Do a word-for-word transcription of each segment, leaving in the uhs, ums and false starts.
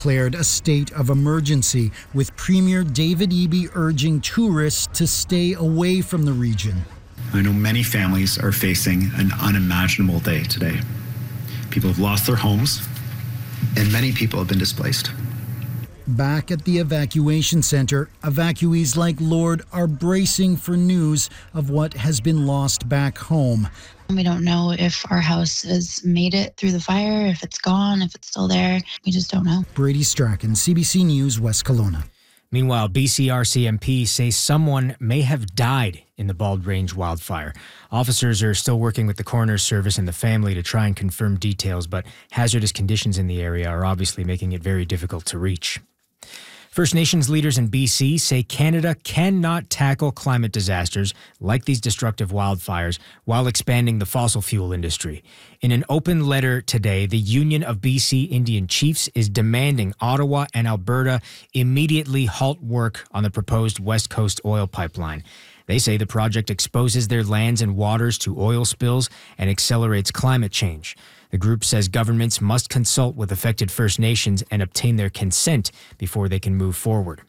declared a state of emergency, with Premier David Eby urging tourists to stay away from the region. I know many families are facing an unimaginable day today. People have lost their homes, and many people have been displaced. Back at the evacuation center, evacuees like Lord are bracing for news of what has been lost back home. We don't know if our house has made it through the fire, if it's gone, if it's still there. We just don't know. Brady Strachan, C B C News, West Kelowna. Meanwhile, B C R C M P say someone may have died in the Bald Range wildfire. Officers are still working with the coroner's service and the family to try and confirm details, but hazardous conditions in the area are obviously making it very difficult to reach. First Nations leaders in B C say Canada cannot tackle climate disasters like these destructive wildfires while expanding the fossil fuel industry. In an open letter today, the Union of B C Indian Chiefs is demanding Ottawa and Alberta immediately halt work on the proposed West Coast oil pipeline. They say the project exposes their lands and waters to oil spills and accelerates climate change. The group says governments must consult with affected First Nations and obtain their consent before they can move forward.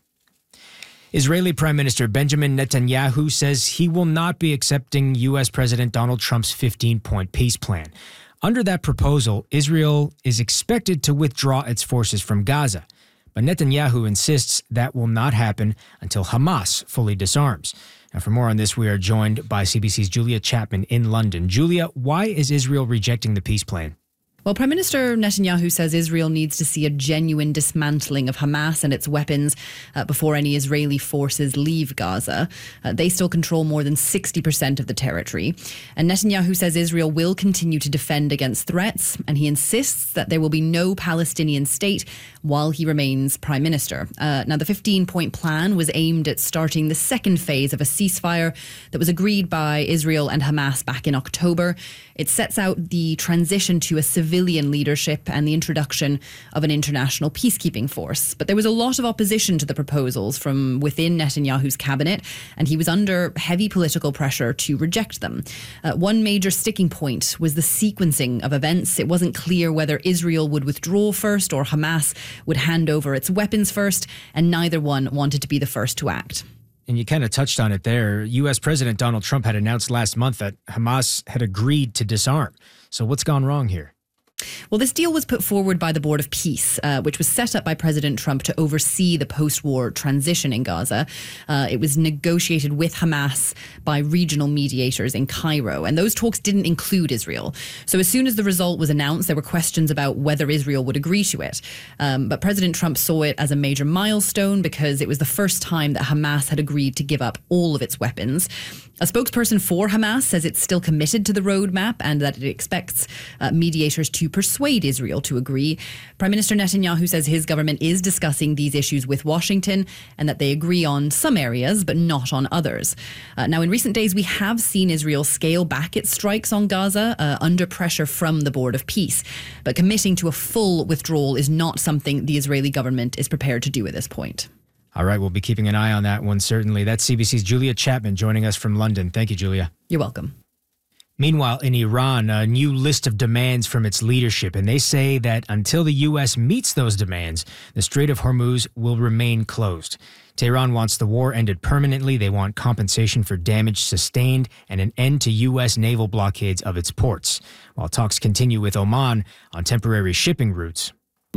Israeli Prime Minister Benjamin Netanyahu says he will not be accepting U S President Donald Trump's fifteen-point peace plan. Under that proposal, Israel is expected to withdraw its forces from Gaza. But Netanyahu insists that will not happen until Hamas fully disarms. Now, for more on this, we are joined by C B C's Julia Chapman in London. Julia, why is Israel rejecting the peace plan? Well, Prime Minister Netanyahu says Israel needs to see a genuine dismantling of Hamas and its weapons uh, before any Israeli forces leave Gaza. Uh, they still control more than sixty percent of the territory. And Netanyahu says Israel will continue to defend against threats, and he insists that there will be no Palestinian state while he remains Prime Minister. Uh, now, the fifteen-point plan was aimed at starting the second phase of a ceasefire that was agreed by Israel and Hamas back in October. It sets out the transition to a civilian leadership and the introduction of an international peacekeeping force. But there was a lot of opposition to the proposals from within Netanyahu's cabinet, and he was under heavy political pressure to reject them. Uh, one major sticking point was the sequencing of events. It wasn't clear whether Israel would withdraw first or Hamas would hand over its weapons first, and neither one wanted to be the first to act. And you kind of touched on it there. U S President Donald Trump had announced last month that Hamas had agreed to disarm. So what's gone wrong here? Well, this deal was put forward by the Board of Peace, uh, which was set up by President Trump to oversee the post-war transition in Gaza. Uh, it was negotiated with Hamas by regional mediators in Cairo, and those talks didn't include Israel. So as soon as the result was announced, there were questions about whether Israel would agree to it. Um, but President Trump saw it as a major milestone because it was the first time that Hamas had agreed to give up all of its weapons. A spokesperson for Hamas says it's still committed to the roadmap and that it expects uh, mediators to persuade Israel to agree. Prime Minister Netanyahu says his government is discussing these issues with Washington and that they agree on some areas but not on others. Uh, now, in recent days, we have seen Israel scale back its strikes on Gaza uh, under pressure from the Board of Peace. But committing to a full withdrawal is not something the Israeli government is prepared to do at this point. All right, we'll be keeping an eye on that one, certainly. That's C B C's Julia Chapman joining us from London. Thank you, Julia. You're welcome. Meanwhile, in Iran, a new list of demands from its leadership, and they say that until the U S meets those demands, the Strait of Hormuz will remain closed. Tehran wants the war ended permanently. They want compensation for damage sustained and an end to U S naval blockades of its ports, while talks continue with Oman on temporary shipping routes.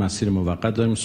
Iran's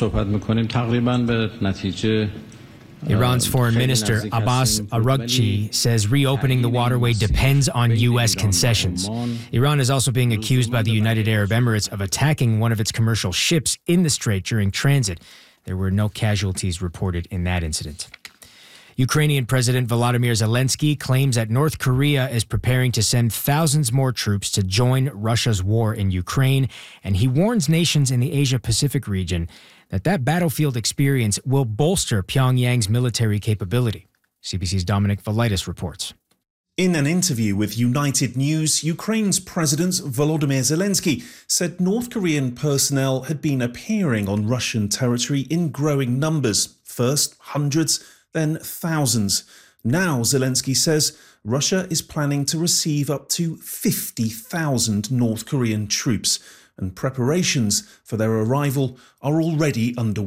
foreign minister Abbas Araghchi says reopening the waterway depends on U S concessions. Iran is also being accused by the United Arab Emirates of attacking one of its commercial ships in the strait during transit. There were no casualties reported in that incident. Ukrainian President Volodymyr Zelensky claims that North Korea is preparing to send thousands more troops to join Russia's war in Ukraine, and he warns nations in the Asia-Pacific region that that battlefield experience will bolster Pyongyang's military capability. C B C's Dominic Valitis reports. In an interview with United News, Ukraine's President Volodymyr Zelensky said North Korean personnel had been appearing on Russian territory in growing numbers, first hundreds, then thousands. Now, Zelensky says, Russia is planning to receive up to fifty thousand North Korean troops, and preparations for their arrival are already underway.